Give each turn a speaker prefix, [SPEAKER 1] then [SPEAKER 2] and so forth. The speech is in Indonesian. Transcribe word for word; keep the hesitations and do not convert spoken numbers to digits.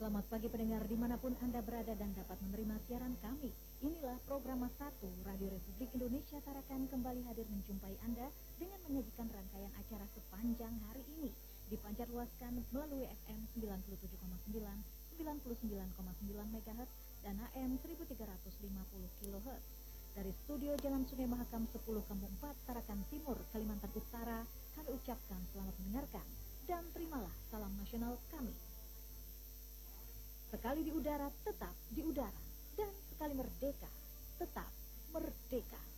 [SPEAKER 1] Selamat pagi pendengar dimanapun Anda berada dan dapat menerima siaran kami. Inilah program satu Radio Republik Indonesia Tarakan kembali hadir menjumpai Anda dengan menyajikan rangkaian acara sepanjang hari ini. Dipancar luaskan melalui F M sembilan puluh tujuh koma sembilan, sembilan puluh sembilan koma sembilan MHz dan A M seribu tiga ratus lima puluh kilohertz. Dari studio Jalan Sungai Mahakam sepuluh Kampung empat, Tarakan Timur, Kalimantan Utara, kami ucapkan selamat mendengarkan dan terimalah salam nasional kami. Sekali di udara, tetap di udara. Dan sekali merdeka, tetap merdeka.